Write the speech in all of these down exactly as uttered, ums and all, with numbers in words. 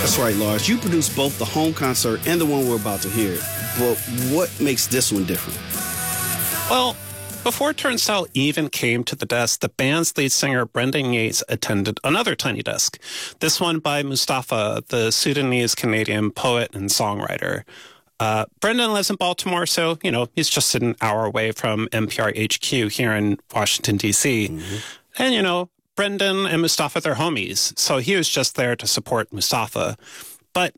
That's right, Lars. You produced both the home concert and the one we're about to hear. But what makes this one different? Well, before Turnstile even came to the desk, the band's lead singer, Brendan Yates, attended another Tiny Desk. This one by Mustafa, the Sudanese-Canadian poet and songwriter. Uh, Brendan lives in Baltimore, so, you know, he's just an hour away from N P R H Q here in Washington, D C Mm-hmm. And, you know, Brendan and Mustafa, they're homies, so he was just there to support Mustafa. But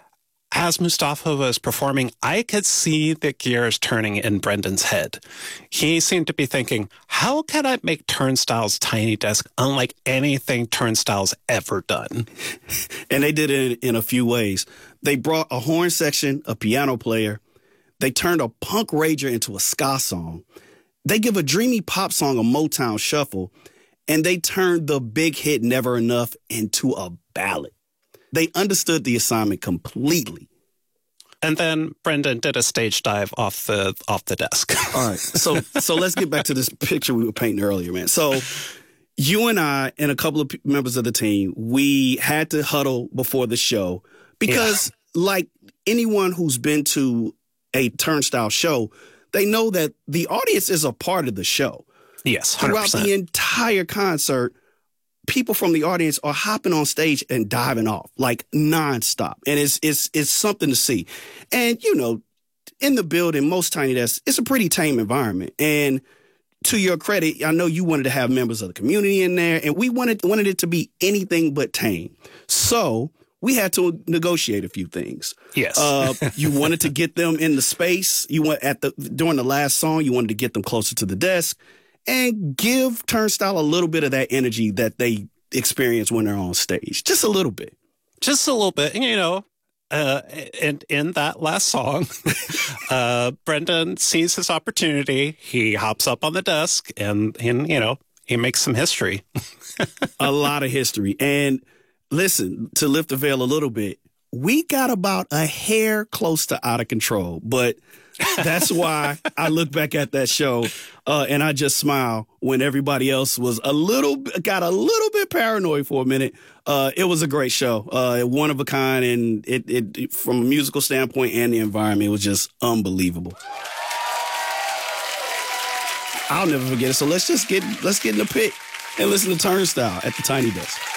as Mustafa was performing, I could see the gears turning in Brendan's head. He seemed to be thinking, how can I make Turnstile's Tiny Desk unlike anything Turnstile's ever done? And they did it in a few ways. They brought a horn section, a piano player. They turned a punk rager into a ska song. They give a dreamy pop song a Motown shuffle. And they turned the big hit Never Enough into a ballad. They understood the assignment completely. And then Brendan did a stage dive off the off the desk. All right. So so let's get back to this picture we were painting earlier, man. So you and I and a couple of members of the team, we had to huddle before the show because yeah. like anyone who's been to a Turnstile show, they know that the audience is a part of the show. Yes, one hundred percent. Throughout the entire concert, people from the audience are hopping on stage and diving off like nonstop. And it's it's it's something to see. And, you know, in the building, most Tiny Desks, it's a pretty tame environment. And to your credit, I know you wanted to have members of the community in there, and we wanted wanted it to be anything but tame. So we had to negotiate a few things. Yes. uh, you wanted to get them in the space. You want at the during the last song, you wanted to get them closer to the desk. And give Turnstile a little bit of that energy that they experience when they're on stage. Just a little bit. Just a little bit. You know, uh, and in that last song, uh, Brendan sees his opportunity. He hops up on the desk and, and you know, he makes some history. A lot of history. And listen, to lift the veil a little bit, we got about a hair close to out of control. But that's why I look back at that show uh, and I just smile when everybody else was a little, got a little bit paranoid for a minute. Uh, it was a great show, uh, one of a kind, and it, it, it from a musical standpoint and the environment, it was just unbelievable. I'll never forget it. So let's just get let's get in the pit and listen to Turnstile at the Tiny Desk.